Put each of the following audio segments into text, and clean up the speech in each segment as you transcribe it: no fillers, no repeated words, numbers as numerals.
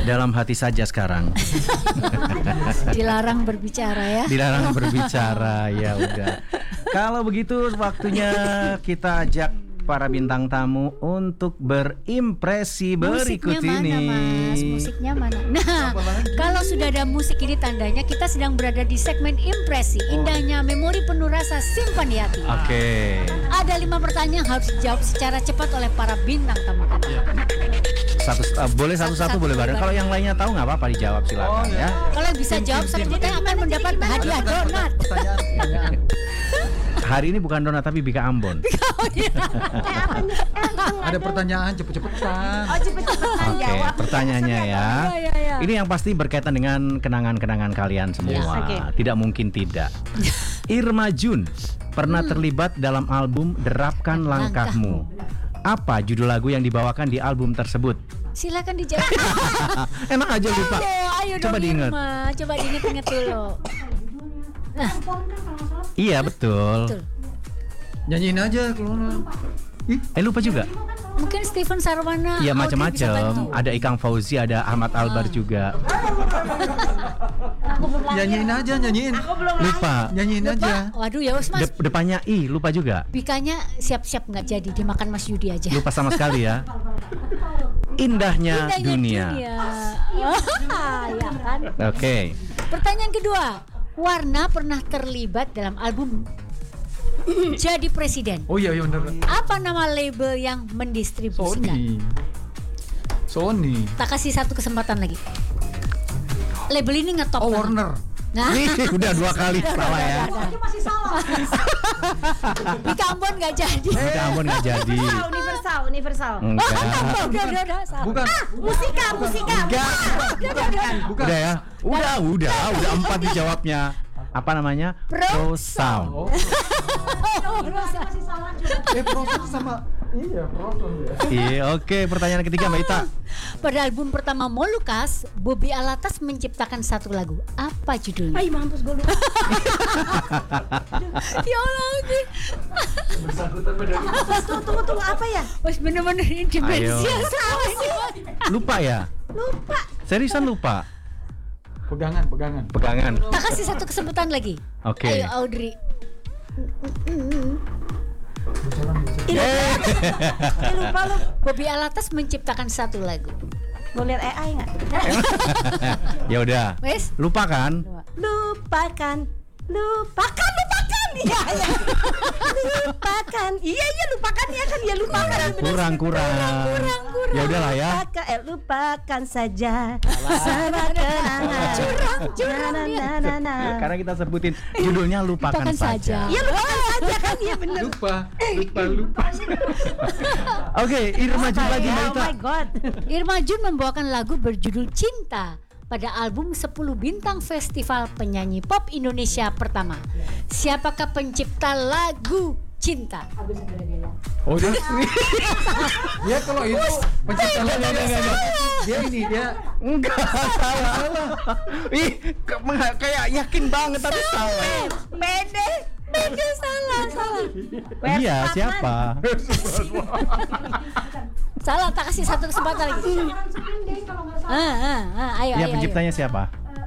Dalam hati saja sekarang. Dilarang berbicara ya. Dilarang berbicara, ya udah. Kalau begitu waktunya kita ajak para bintang tamu untuk berimpresi berikut Musiknya ini. mana, Mas? Musiknya mana? Nah, kalau sudah ada musik ini tandanya kita sedang berada di segmen impresi. Indahnya memori penuh rasa simpan di hati. Oke. Ada 5 pertanyaan yang harus dijawab secara cepat oleh para bintang tamu kita. Boleh satu-satu boleh bareng. Kalau yang lainnya tahu nggak apa-apa dijawab silakan ya. Kalau bisa jawab satu pertanyaan akan mendapat hadiah donat. Hari ini bukan donat tapi Bika Ambon. Ada pertanyaan cepet-cepetan. Oh, cepet-cepetan Oke, jawab. pertanyaannya ya. Ya. Ini yang pasti berkaitan dengan kenangan-kenangan kalian semua. Yes, oke. Tidak mungkin tidak. Irma Jun pernah terlibat dalam album Derapkan Langkahmu. Apa judul lagu yang dibawakan di album tersebut? Silakan dijawab. Enak aja lupa. Ayo Coba dong, diingat. Irma. Coba diingat-ingat dulu. Iya betul. Betul. Nyanyiin aja kalau Lupa juga. Mungkin Steven Sarwana. Iya Audrey bisa macam-macam. bantu. Ada Ikang Fauzi, ada Ahmad Albar juga. Aku belum lahir. nyanyiin aja, nyanyiin. Aku belum Lupa. Nyanyiin Lupa. aja. Waduh ya wes Mas. Depannya I, lupa juga. Bikanya siap-siap nggak jadi dimakan Mas Yudi aja. Lupa sama sekali ya. Indahnya dunia. Ya kan. Oke. Pertanyaan kedua. Warna pernah terlibat dalam album Jadi Presiden. Oh iya benar. Apa nama label yang mendistribusikan? Sony. Tak kasih satu kesempatan lagi. Label ini ngetop. Oh banget. Warner. Nah, Udah 2 kali salah ya. Itu masih salah. Bika Ambon nggak jadi. Bika Ambon nggak jadi. Universal. Enggak. Udah, salah. Bukan. Musika. Bukan. Udah ya. Udah 4 dijawabnya. Apa namanya? Pro Sound. Proses sama proses ya. Iya, oke. Pertanyaan ketiga Mbak Ita. Pada album pertama Molukas, Bobby Alatas menciptakan satu lagu. Apa judulnya? Ay, mampus gue lupa. Ya Allah, Tunggu apa ya? wes bener-bener ini demensia Ayo. semua ini. Lupa ya? Lupa. Seriusan lupa? Pegangan. Pegangan. Tak kasih satu kesempatan lagi. Oke. Ayo Audrey. Lupa lu. Bobby Alatas menciptakan satu lagu. Mau lihat AI nggak? Ya udah. Wes? Lupa kan? Lupakan. Iya. Lupakan. Iya, lupakan ya kan ya lupakan. Kurang. Ya udahlah ya. Lupakan saja. Sama kenangan. Curang dia. Karena kita sebutin judulnya lupakan Lupakan saja. saja. Iya, lupakan saja kan ya bener. Lupa. Oke, Irma Jun lagi Mbak Oh Ita. my god. Irma Jun membawakan lagu berjudul Cinta pada album 10 Bintang Festival Penyanyi Pop Indonesia pertama. Siapakah pencipta lagu Cinta? Oh dia. Dia kalau itu pencipta lagu dia Enggak salah. Kayak yakin banget tapi salah. Beda salah. Iya, siapa? Salah, tak kasih satu kesempatan lagi. Ayo. Ya penciptanya siapa?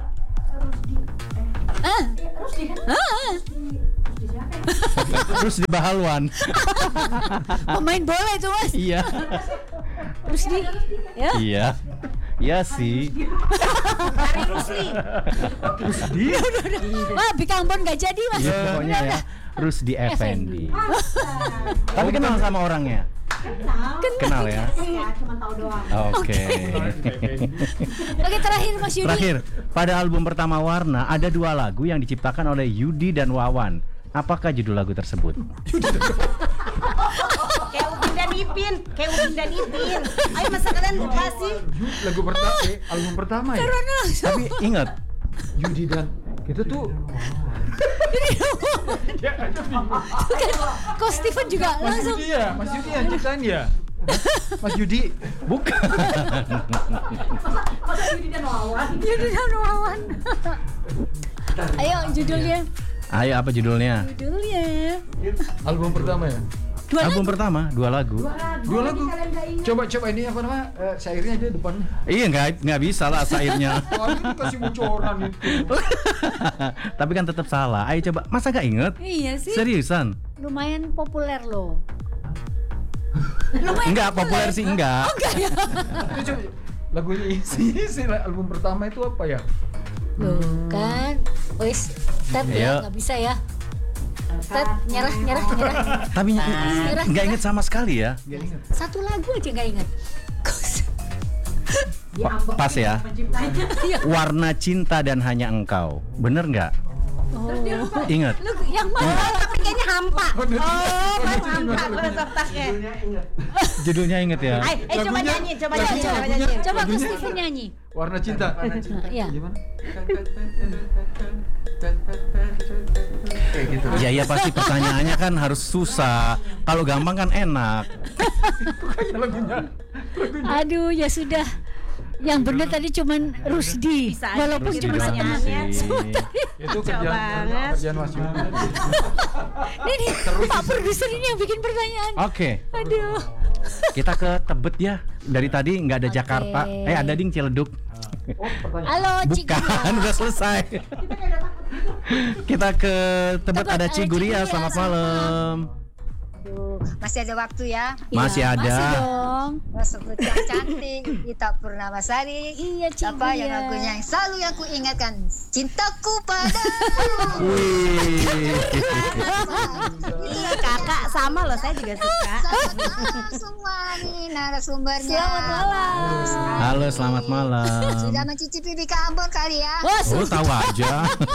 Terus di Bahalwan. Pemain bola itu Mas. Iya. Rusdi. Ya. Iya. Iya sih. Wah, Bika Ambon nggak jadi Mas. Ya, pokoknya ya Rusdi Effendi. Tapi kenal sama orangnya? Kenal ya? Cuma tahu doang. Oke. Oke, terakhir Mas Yudi. Terakhir, pada album pertama Warna ada 2 lagu yang diciptakan oleh Yudi dan Wawan. Apakah judul lagu tersebut? Kayak Upin dan Ipin. Ayo masa kalian lupa sih? lagu pertama, album pertama ya. Tapi ingat, Yudi dan kita tuh Kok Steven juga Mas langsung. Yudi ya, Mas Yudi yang ciptain ya. Mas Yudi. bukan. Yudi dan Wawan. Ayo judulnya. Ayo apa judulnya? Judulnya. Album pertama ya. Album pertama 2 lagu. Dua lagu. Coba ini apa nama? Syairnya aja depannya. Iya nggak bisa lah syairnya. Wah, ini kasih bocoran itu. Tapi kan tetap salah. Ayo coba. Masa gak inget? Iya sih. Seriusan? Lumayan populer loh. Enggak populer sih enggak. Itu coba lagunya isi album pertama itu apa ya? Loh kan. Wis, Tet ya Ayo. nggak bisa ya. Tet nyerah. Tapi nggak inget sama sekali ya. Gak ingat. Satu lagu aja nggak ingat. Pas ya. Warna cinta dan hanya engkau. Bener nggak? Oh. Ingat. Lagu yang mana? Tapi kayaknya hampa. Oh, baru hampa pesertanya. Judulnya inget ya. Coba nyanyi, coba nyanyi. Coba ke Steven nyanyi. Warna cinta. Iya. Gimana? Kayak gitu. Ya pasti pertanyaannya kan harus susah. Kalau gampang kan enak. Lagunya. Aduh, ya sudah. Yang benar tadi cuman Rusdi. Bisa aja Walaupun bikin cuma pertanyaannya. Itu banget. kerjaan Mas Yudi. Ini Pak produser ini yang bikin pertanyaan. Oke. Aduh. Kita ke Tebet ya. Dari tadi nggak ada Oke. Jakarta. Ada ding Ciledug. Oh, pertanyaan. Halo, Bukan, Ciguria. udah selesai. Kita ke Tebet Tebet, ada ada Ciguria. Ciguria, Selamat selamat malam. Aduh, masih ada waktu ya. Masih Iya, ada. Masih dong. Sebut yang cantik, Ita Purnamasari. Iya, Apa yang Ciguria. lagunya yang selalu yang ku ingatkan, cintaku padamu. Wih. Iya kakak, sama loh, saya juga suka. Semua nih narasumbernya. Selamat malam. Halo, selamat malam. Sudah mencicipi di Ambon kali ya? Wah, Oh, tahu aja.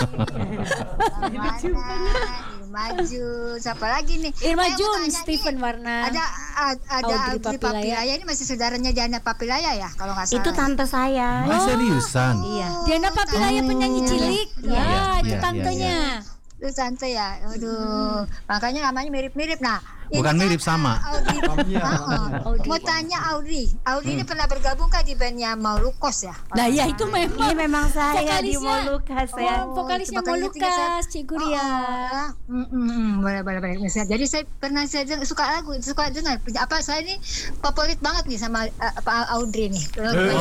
Maju, siapa lagi nih? Irma Saya mau Jun, tanya Stephen nih, Warna. Ada Audrey Audrey Papilaya. Papilaya ini masih saudaranya Diana Papilaya ya kalau nggak salah. Itu tante saya. Ah, seriusan? Iya. Diana Papilaya penyanyi cilik. Iya, Ya, itu iya, tantenya. Itu tante ya. Aduh, makanya namanya mirip-mirip. Nah, ini Bukan kan, mirip, sama. Audrey. Iya, Audrey. Mau tanya Audrey. Audrey ini pernah bergabung kan di bandnya Maulukos ya? Nah, ya itu memang. Ini memang saya di Vokalisnya. Molucas saya. Oh, vokalisnya itu makanya Molucas, Ciguria. Boleh. Jadi saya pernah suka dengar. Apa saya ini favorit banget nih sama Audrey nih.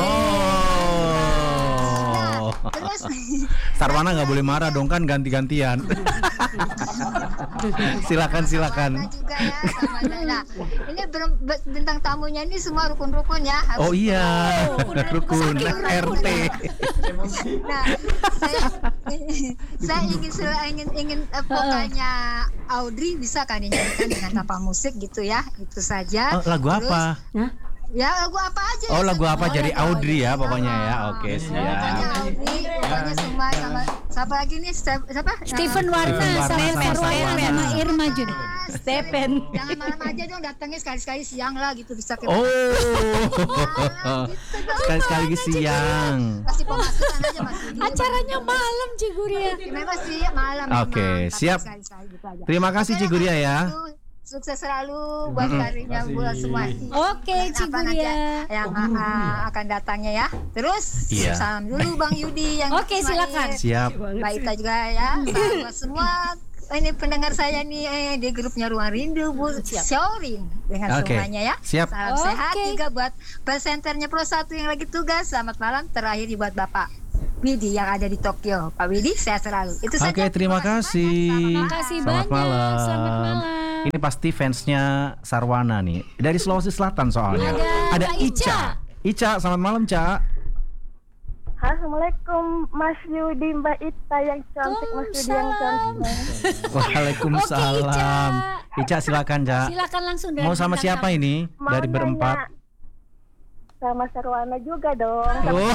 Oh. Terus Sarwana nggak boleh marah dong, kan ganti-gantian. Silakan. Sama juga ya sama Nana. Ini bintang tamunya ini semua rukun-rukun ya. Harus- Oh iya, rukun RT. Nah, saya ingin vokalnya Audrey bisa kan dinyanyikan dengan tanpa musik gitu ya. Itu saja. Oh, lagu Terus, apa? Ya lagu apa aja. Oh, lagu apa? Oh, Jadi lagu Audrey ya pokoknya ya. Oke, Pokoknya siap. Audrey, pokoknya semua sama siapa lagi nih? Siapa? Stephen Warna Stephen Warna sama sama Sarwana Sarwana. sama Irma Jun. Stephen. Jangan malam aja dong, datangnya sekali-sekali siang lah gitu bisa kita. Oh. Gitu dong. Sekali-sekali siang. Kasih pemasukan aja Mas Yudi. Acaranya malam, Ciguria. Memang sih malam. Oke, memang, tapi siap. sekali-sekali gitu aja. Terima kasih Oke, Ciguria ya. Sukses selalu buat karirnya buat semua. Oke, Dan apa nanti Ciguria. yang akan datangnya ya. Terus Iya. salam dulu Bang Yudi yang Oke, Ismail. silakan. Siap. Mbak Ita juga ya. Salam buat semua ini pendengar saya nih di grupnya Ruang Rindu Bu Shorin dengan Oke, semuanya ya. siap. Salam Oke. sehat juga buat presenternya Pro 1 yang lagi tugas. Selamat malam terakhir buat Bapak Widi yang ada di Tokyo. Pak Widi sehat selalu. Itu saja. Oke, terima kasih. Terima kasih Selamat banyak. malam. Selamat malam. Ini pasti fansnya Sarwana nih. Dari Sulawesi Selatan soalnya. Ada Kak Ica. Ica, selamat malam, Ca. Assalamualaikum Mas Yudi, Mbak Ita yang cantik, Mas Yudi yang cantik. Waalaikumsalam. Oke, Ica, silakan, Ca. Silakan langsung dari Mau sama bintang siapa tamu. ini? Mau Dari berempat. nanya sama Sarwana juga dong. Oh.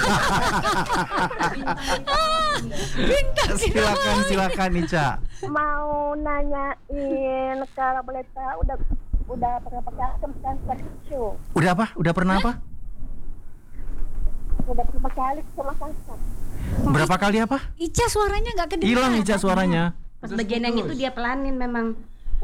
silakan Ica. Mau nanyain kalau boleh tahu udah pernah pakai konser show. Udah apa? Udah pernah apa? Udah berapa kali sama konser? Berapa kali apa? Ica suaranya nggak kedengeran. Hilang Ica suaranya. Pas bagian yang itu dia pelanin memang.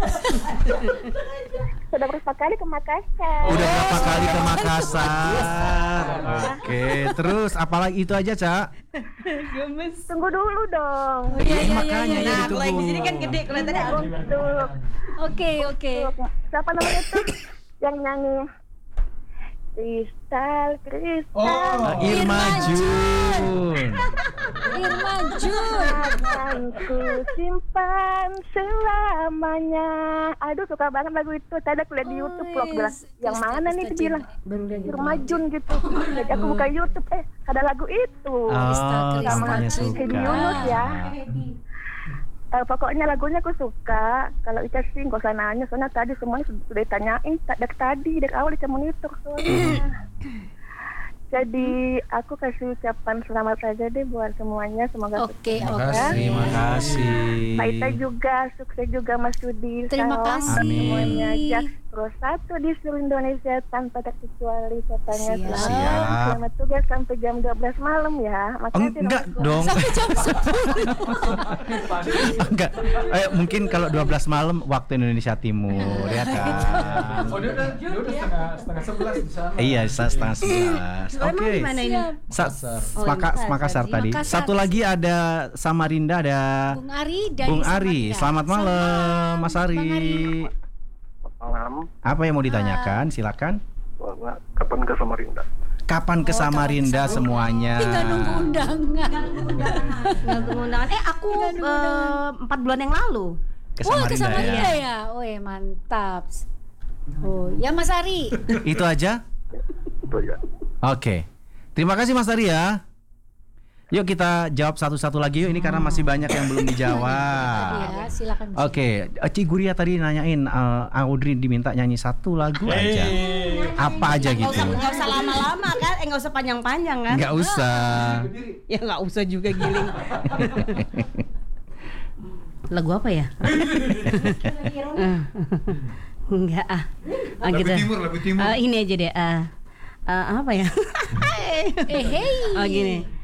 Sudah berapa kali ke Makassar? Udah berapa kali ke Makassar? Oke, terus apalagi itu aja, Ca? Gemes. Tunggu dulu dong. Oh, iya, iya, Makanya ya Nah, kalau yang di sini kan gede kelihatannya. Untuk Oke. siapa namanya tuh yang nyanyi Kristal. Irma Jun. Irma Jun. Akan ku simpan selamanya. Aduh suka banget lagu itu. Tadi aku lihat di YouTube vlog bilang yang mana nih dibilang Irma Jun gitu. Jadi aku buka YouTube ada lagu itu. Oh, Krista namanya Jun. suka. Hedi Yunus ya. Pokoknya lagunya aku suka. Kalau Ica sih nggak usah nanya, soalnya tadi semuanya sudah ditanyain dari awal Ica monitor soalnya. Jadi aku kasih ucapan selamat saja deh buat semuanya, semoga Oke. Terima kasih. Mbak Ita juga, sukses juga Mas Yudi. Terima Salam kasih. semuanya aja. Terus satu di seluruh Indonesia tanpa terkecuali katanya. Siap. Selamat tugas sampai jam 12 malam ya. Makasih Enggak nomor dong. Sampai jam 10. Enggak. Mungkin kalau 12 malam waktu Indonesia Timur ya kan. Oh dia udah setengah 11 di sana. Iya, setengah 11. Emang Oke. di mana ini? Makassar tadi. Makassar. Satu lagi ada Samarinda, ada Bung Ari dari Bung Ari. Samarinda. Selamat malam, Mas Bang Ari. Ari. Malam, Apa yang mau ditanyakan? Silakan. kapan ke Samarinda? Kapan ke Samarinda semuanya? Tinggal nunggu undangan. Nggak undangan. Aku 4 bulan yang lalu. Ke Wah, ke Samarinda Samarinda ya. ya. Oh, mantap. Oh, ya Mas Ari. Itu aja? Itu ya. Oke. Terima kasih Mas Ari ya. Yuk kita jawab satu-satu lagi yuk, ini karena masih banyak yang belum dijawab. Ya, silakan. Mas. Oke, Ci Guria tadi nanyain Audrey diminta nyanyi satu lagu aja. Apa aja gitu? Nggak usah lama-lama kan? Nggak usah panjang-panjang kan? Nggak usah. Ya nggak usah juga giling. Lagu apa ya? Enggak gitu. Lagu timur. Ini aja deh. Apa ya? Hey. Oh gini.